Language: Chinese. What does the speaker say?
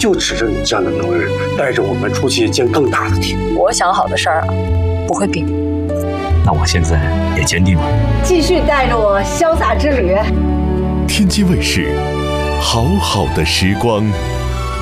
就指着你这样的能人，带着我们出去见更大的天。 我想好的事儿啊，不会变。 那我现在也坚定了， 继续带着我潇洒之旅。 天津卫视，好好的时光。